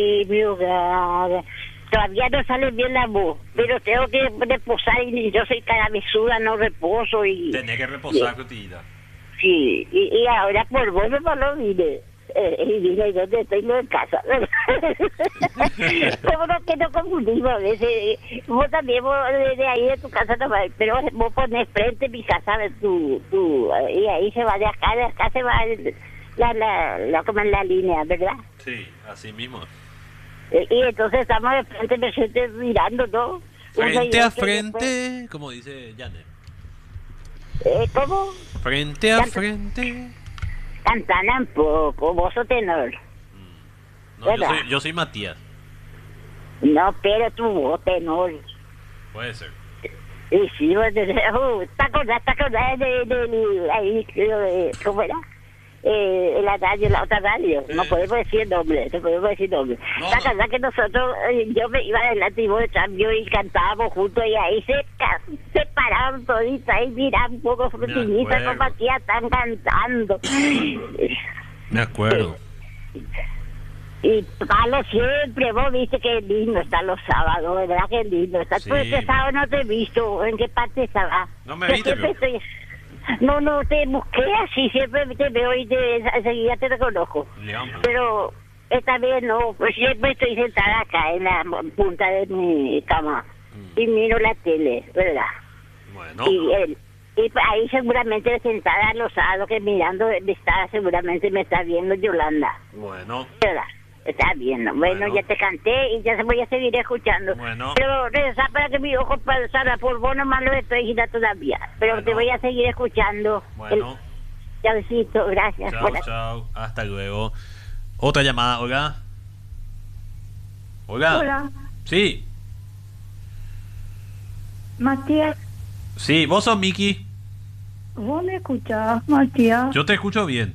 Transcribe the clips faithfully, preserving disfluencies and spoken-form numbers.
Sí, mi hogar. Todavía no sale bien la voz, pero tengo que reposar y yo soy cabezuda, no reposo y... Tenés que reposar, Cotillita. Sí, y, y ahora por vos me lo vine. Eh, y vine, ¿y dónde estoy? No en casa. Como no, que no confundimos a veces. Vos también, vos de ahí de tu casa no vas, pero vos ponés frente a mi casa, tu, tu, y ahí se va de acá, de acá se va el, la, la, la, como en la línea, ¿verdad? Sí, así mismo. Y entonces estamos de frente, me siento mirando, ¿no? Frente a frente, después... como dice Janet. Eh, ¿Cómo? Frente a Canta... frente. Cantana un poco, vos sos tenor. Mm. No, yo soy, yo soy Matías. No, pero tu voz tenor. Puede ser. Y sí, uh, ¿te acordás, te acordás de, de, de ahí, de, ¿cómo era? Eh, en la radio, la otra radio, eh. no podemos decir nombre, no podemos decir nombre. No, la verdad no. Que nosotros, eh, yo me iba adelante y vos detrás mío y cantábamos juntos y ahí se, se paraban toditas y miraban un poco frutinitas como aquí están cantando. Me acuerdo. Y, y palo siempre, vos viste que lindo están los sábados, ¿verdad? Que lindo está. Sí. Pues este sábado no te he visto, ¿en qué parte estabas? No me viste, pero... estoy... No, no, te busqué así, siempre te veo y te, enseguida te reconozco. León. Pero esta vez no, pues siempre estoy sentada acá en la punta de mi cama mm. y miro la tele, ¿verdad? Bueno. Y, él, y ahí seguramente sentada los sábados que mirando me está, seguramente me está viendo Yolanda. Bueno. ¿Verdad? Está bien, bueno, bueno, ya te canté y ya se voy a seguir escuchando. Bueno. Pero reza para que mi ojo pasara por vos, nomás lo estoy girando todavía. Pero bueno. Te voy a seguir escuchando. Bueno. Chaucito, gracias. Chao, chao. Hasta luego. Otra llamada, Olga. Olga. Hola. Sí. Matías. Sí, vos sos Miki. ¿Vos me escuchás, Matías? Yo te escucho bien.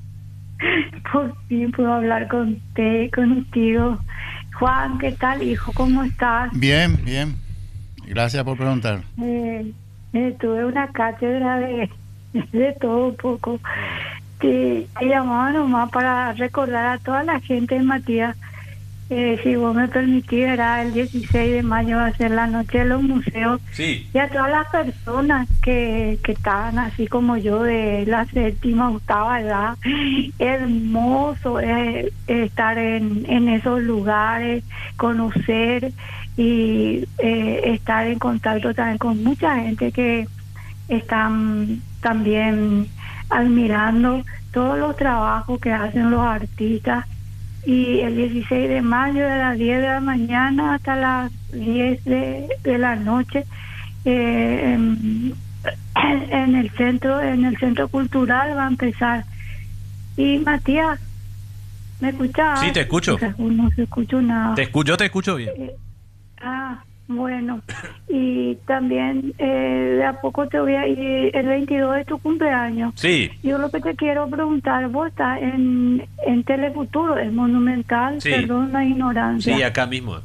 Por fin puedo hablar con usted, contigo. Juan, ¿qué tal, hijo? ¿Cómo estás? Bien, bien. Gracias por preguntar. Eh, eh, tuve una cátedra de, de todo un poco. Te, te llamaba nomás para recordar a toda la gente, Matías. Eh, si vos me permitís, era el dieciséis de mayo va a ser la noche de los museos. Sí. Y a todas las personas que, que estaban así como yo de la séptima, octava edad, hermoso es, es estar en, en esos lugares, conocer y eh, estar en contacto también con mucha gente que están también admirando todos los trabajos que hacen los artistas. Y el dieciséis de mayo de las diez de la mañana hasta las diez de, de la noche eh, en, en el centro en el centro cultural va a empezar. Y Matías, ¿me escuchas? Sí, te escucho. No se escucha nada. Te escucho, yo te escucho bien. Eh, ah, bueno. Y también eh, de a poco te voy a ir el veintidós de tu cumpleaños. Sí. Yo lo que te quiero preguntar, vos estás en, en Telefuturo, es Monumental, sí. Perdón la ignorancia. Sí, acá mismo.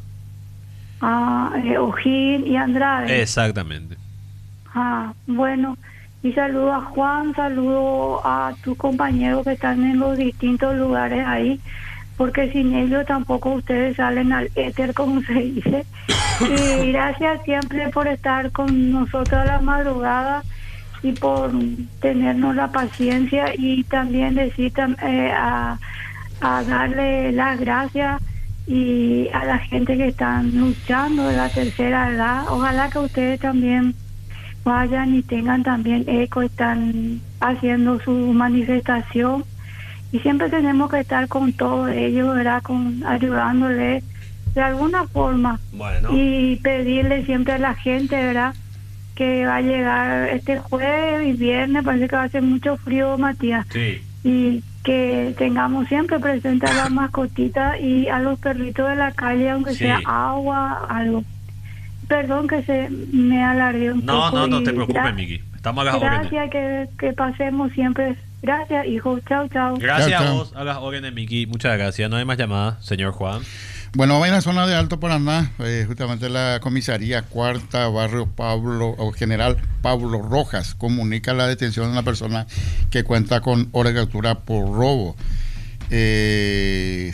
Ah, eh, O'Higgins y Andrade. Exactamente. Ah, bueno. Y saludo a Juan, saludo a tus compañeros que están en los distintos lugares ahí, porque sin ellos tampoco ustedes salen al éter, como se dice. Y gracias siempre por estar con nosotros a la madrugada y por tenernos la paciencia, y también decir eh, a, a darle las gracias y a la gente que están luchando de la tercera edad. Ojalá que ustedes también vayan y tengan también eco, están haciendo su manifestación. Y siempre tenemos que estar con todos ellos, ¿verdad? Con, ayudándoles de alguna forma. Bueno. Y pedirle siempre a la gente, ¿verdad? Que va a llegar este jueves y viernes, parece que va a hacer mucho frío, Matías. Sí. Y que tengamos siempre presente a las mascotitas y a los perritos de la calle, aunque sí. sea agua, algo. Perdón que se me alargué un no, poco. No, no, no te y preocupes, gra- Miki. Estamos a las Gracias, órdenes. que, que pasemos siempre. Gracias, hijo. Chao, chao. Gracias chao, a chao. vos, a las órdenes, Miki. Muchas gracias. No hay más llamadas, señor Juan. Bueno, vamos a ir a la zona de Alto Paraná, eh, justamente la comisaría cuarta, barrio Pablo, o general Pablo Rojas, comunica la detención de una persona que cuenta con orden de captura por robo. Eh,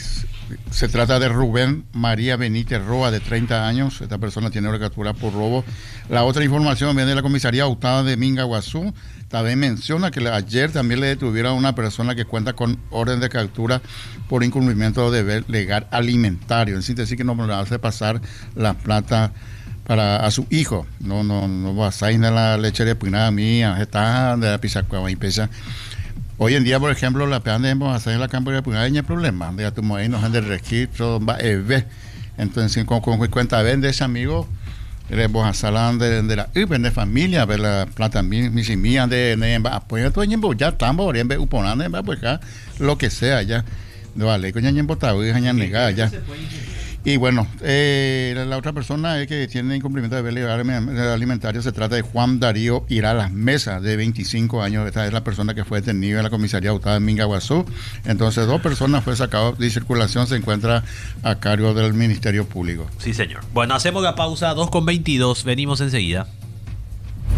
Se trata de Rubén María Benítez Roa, de treinta años. Esta persona tiene orden de captura por robo. La otra información viene de la comisaría Autada de Mingaguazú. También menciona que ayer también le detuvieron a una persona que cuenta con orden de captura por incumplimiento de deber legal alimentario. En síntesis, que no le hace pasar la plata para a su hijo. No, no, no va a salir de la leche de puinada mía, está de la pisacueva y pesa. Hoy en día, por ejemplo, la peana de hacer en la campo de puinada no hay problema. De tu ahí nos han de registro, va a ver. Entonces, con, con cuenta ven de ese amigo, le vamos a salir de, de la U P de familia, ver la plata mis y mía de de apoyo todo en ya estamos en uponando en pues acá lo que sea ya. No vale, coña en botado y ya negada ya. Y bueno, eh, la, la otra persona es que tiene incumplimiento de deber legal alimentario. Se trata de Juan Darío Irá Las Mesas, de veinticinco años. Esta es la persona que fue detenida en la comisaría Autada de Mingaguazú. Entonces, dos personas fue sacado de circulación, se encuentra a cargo del Ministerio Público. Sí, señor. Bueno, hacemos la pausa, dos con veintidós, venimos enseguida.